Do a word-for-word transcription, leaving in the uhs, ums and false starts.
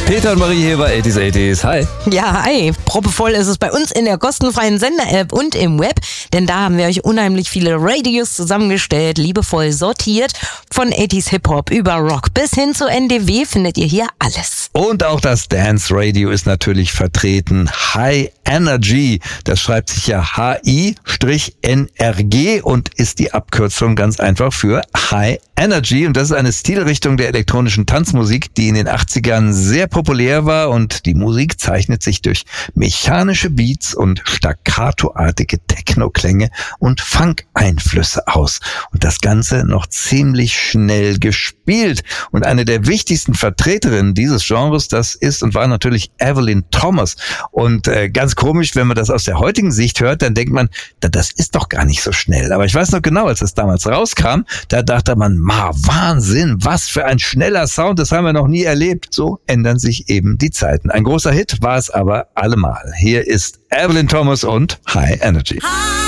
Peter und Marie hier bei achtziger achtziger. Hi. Ja, hi. Proppevoll ist es bei uns in der kostenfreien Sender-App und im Web, denn da haben wir euch unheimlich viele Radios zusammengestellt, liebevoll sortiert. Von achtziger Hip-Hop über Rock bis hin zu N D W findet ihr hier alles. Und auch das Dance Radio ist natürlich vertreten. High Energy, das schreibt sich ja H I N R G und ist die Abkürzung ganz einfach für High Energy. Und das ist eine Stilrichtung der elektronischen Tanzmusik, die in den achtzigern sehr populär war, und die Musik zeichnet sich durch mechanische Beats und staccatoartige Techno-Klänge und Funk-Einflüsse aus. Und das Ganze noch ziemlich schnell gespielt. Und eine der wichtigsten Vertreterinnen dieses Genres, das ist und war natürlich Evelyn Thomas. Und äh, ganz komisch, wenn man das aus der heutigen Sicht hört, dann denkt man, das ist doch gar nicht so schnell. Aber ich weiß noch genau, als das damals rauskam, da dachte man, ma, Wahnsinn, was für ein schneller Sound, das haben wir noch nie erlebt. So ändern sich eben die Zeiten. Ein großer Hit war es aber allemal. Hier ist Evelyn Thomas und High Energy.